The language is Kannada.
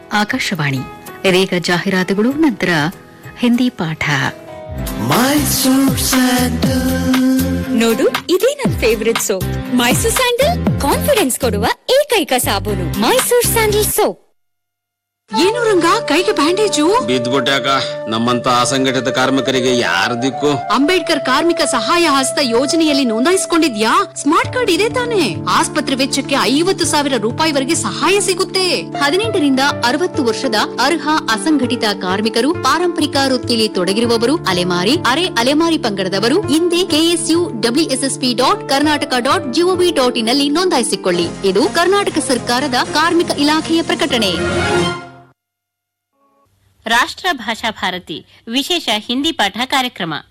ಆಕಾಶವಾಣಿ. ಇದೀಗ ಜಾಹೀರಾತುಗಳು, ನಂತರ ಹಿಂದಿ ಪಾಠ. ನೋಡು, ಇದೇ ನನ್ favourite soap. Mysore sandal confidence ಕೊಡುವ ಏಕೈಕ ಸಾಬೂನು. Mysore sandal soap. ಏನು ರಂಗ, ಕೈಗೆ ಬ್ಯಾಂಡೇಜು? ಬಿದ್ದ್ಬಿಟ್ಯಾಕ. ನಮ್ಮಂತ ಅಸಂಘಟಿತ ಕಾರ್ಮಿಕರಿಗೆ ಯಾರ ದಿಕ್ಕು? ಅಂಬೇಡ್ಕರ್ ಕಾರ್ಮಿಕ ಸಹಾಯ ಹಸ್ತ ಯೋಜನೆಯಲ್ಲಿ ನೋಂದಾಯಿಸಿಕೊಂಡಿದ್ಯಾ? ಸ್ಮಾರ್ಟ್ ಕಾರ್ಡ್ ಇದೆ ತಾನೆ? ಆಸ್ಪತ್ರೆ ವೆಚ್ಚಕ್ಕೆ 50,000 ರೂಪಾಯಿವರೆಗೆ ಸಹಾಯ ಸಿಗುತ್ತೆ. 18ರಿಂದ 60 ವರ್ಷದ ಅರ್ಹ ಅಸಂಘಟಿತ ಕಾರ್ಮಿಕರು, ಪಾರಂಪರಿಕ ವೃತ್ತಿಯಲ್ಲಿ ತೊಡಗಿರುವವರು, ಅಲೆಮಾರಿ, ಅರೆ ಅಲೆಮಾರಿ ಪಂಗಡದವರು ಹಿಂದೆ KSUWSSP.Karnataka.gov.in ನಲ್ಲಿ ನೋಂದಾಯಿಸಿಕೊಳ್ಳಿ. ಇದು ಕರ್ನಾಟಕ ಸರ್ಕಾರದ ಕಾರ್ಮಿಕ ಇಲಾಖೆಯ ಪ್ರಕಟಣೆ. ರಾಷ್ಟ್ರ ಭಾಷಾ ಭಾರತಿ ವಿಶೇಷ ಹಿಂದಿ ಪಾಠ ಕಾರ್ಯಕ್ರಮ.